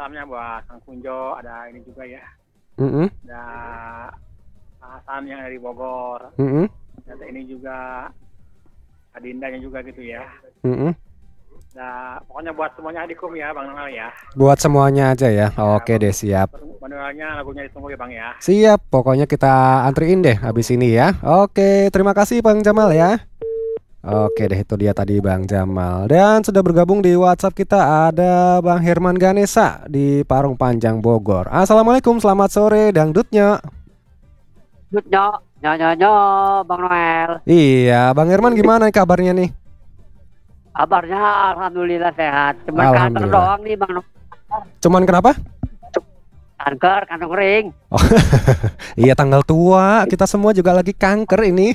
salamnya buat Kang Kunjo, ada ini juga ya. Mm-mm. Ada Kang Hasan yang dari Bogor. Mm-mm. Ada ini juga Adindanya juga gitu ya. Mm-mm. Nah, pokoknya buat semuanya adikum ya Bang Noel ya. Buat semuanya aja ya. Ya, Oke deh, siap. Bang Noelnya lagunya ditunggu ya Bang ya. Siap, pokoknya kita antriin deh habis ini ya. Oke, terima kasih Bang Jamal ya. Oke deh, itu dia tadi Bang Jamal. Dan sudah bergabung di WhatsApp kita ada Bang Herman Ganesa di Parung Panjang Bogor. Assalamualaikum, selamat sore dangdutnya. Nyo, nyo, nyo, nyo, Bang Noel. Iya, Bang Herman gimana nih kabarnya nih? Kabarnya alhamdulillah sehat. Cuma kanker Alhamdulillah. doang nih Bang Noel. Cuman kenapa? Kanker, kantong kering. Oh, iya tanggal tua, kita semua juga lagi kanker ini.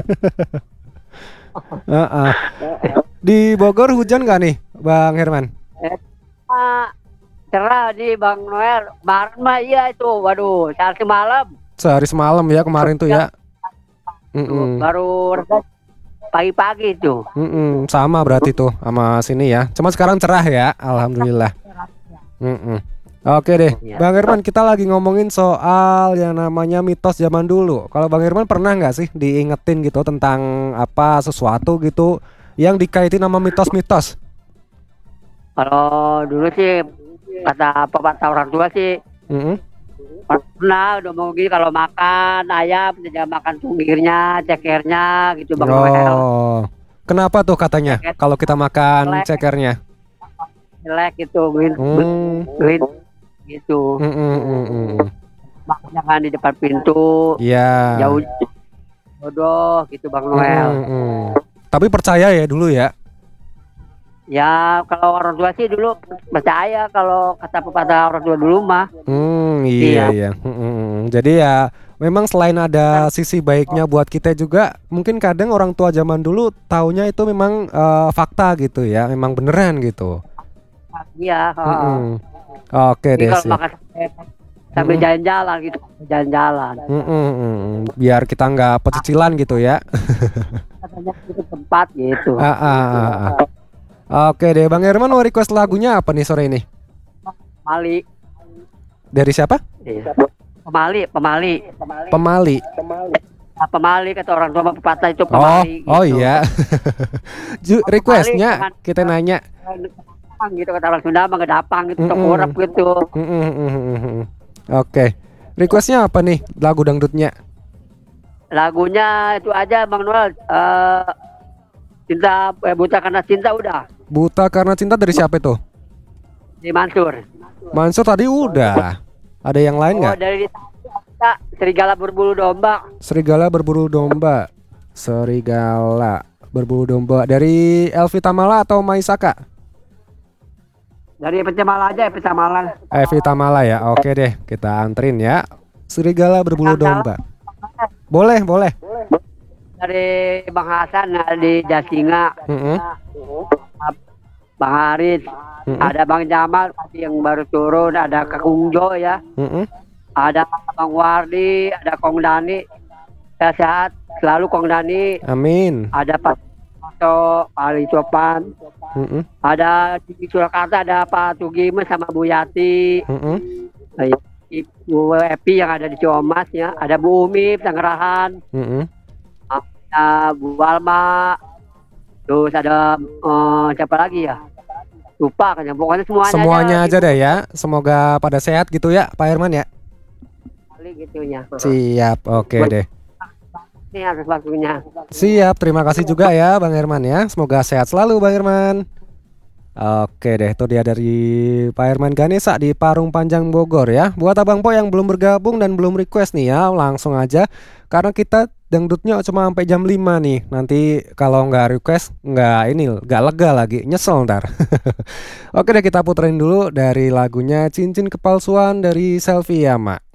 Heeh. Di Bogor hujan nggak nih, Bang Herman? Cerah nih Bang Noel. Kemarin mah iya itu. Waduh, saat semalam. Sehari semalam ya kemarin tuh ya. Mm-mm. Baru reda pagi-pagi itu. Mm-mm. Sama berarti tuh sama sini ya. Cuma sekarang cerah ya, alhamdulillah. Mm-mm. Oke deh, Ya. Bang Herman, kita lagi ngomongin soal yang namanya mitos zaman dulu. Kalau Bang Herman pernah nggak sih diingetin gitu tentang apa sesuatu gitu yang dikaitin sama mitos-mitos? Kalau dulu sih kata pepatah orang tua sih Mm-mm. pernah udah mau gini kalau makan ayam jangan makan tunggirnya, cekernya gitu Bang Noel. Oh, kenapa tuh katanya kalau kita makan cekernya? Jelek gitu, green gitu. Makanya kan di depan pintu Iya. jauh bodoh gitu Bang Noel. Tapi percaya ya dulu ya. Ya kalau orang tua sih dulu percaya kalau kata pepatah orang tua dulu mah. Iya iya. Jadi ya memang selain ada sisi baiknya buat kita juga, mungkin kadang orang tua zaman dulu taunya itu memang fakta gitu ya, memang beneran gitu. Iya. Oke Jadi deh. kalau makan sambil jalan-jalan gitu, jalan-jalan. Biar kita nggak pecicilan gitu ya. Katanya itu tempat gitu. Oke deh, Bang Herman mau request lagunya apa nih sore ini? Pemali. Dari siapa? Iya. Pemali. Nah, pemali kata orang tua mah pepatah itu pemali. Oh gitu. iya. Requestnya kita nanya. Gitu kata orang Sunda mah gedapang gitu, tengkurap gitu. Oke. Requestnya apa nih lagu dangdutnya? Lagunya itu aja Bang Noel. Cinta buta karena cinta udah. Buta karena cinta dari siapa itu? Di Mansur. Mansur tadi udah. Ada yang lain nggak? Dari Serigala berbulu domba. Serigala berburu domba. Serigala berburu domba dari Elvi Tamala atau Maisaka? Dari Pecamala aja, Pecamala. Elvi Tamala ya. Oke deh, kita anterin ya. Serigala berbulu domba. Boleh. Dari Bang Hasan di Jasinga. Bang Haris. Ada Bang Jamal yang baru turun, ada Kang Ungjo ya. Ada Bang Wardi, ada Kong Dani. Sehat selalu Kong Dani. Amin. Ada Pak Soto, Pak Ali Copan. Ada di Surakarta ada Pak Tugimes sama Bu Yati. Ibu Epi yang ada di Ciomas ya. Ada Bu Umi Tanggerahan. Ada Bu Walma. Terus ada siapa lagi ya? Lupa kan ya. Pokoknya semuanya aja deh ya. Semoga pada sehat gitu ya Pak Herman ya. Gitunya. Siap, oke deh. Ini atas waktunya. Siap, terima kasih juga ya Bang Herman ya. Semoga sehat selalu Bang Herman. Oke deh, itu dia dari Pak Herman Ganesa di Parung Panjang Bogor ya. Buat Abang Po yang belum bergabung dan belum request nih ya, langsung aja. Karena kita dangdutnya cuma sampai jam 5 nih. Nanti kalau nggak request, nggak lega lagi, nyesel ntar. Oke deh, kita puterin dulu dari lagunya Cincin Kepalsuan dari Selvi Yama.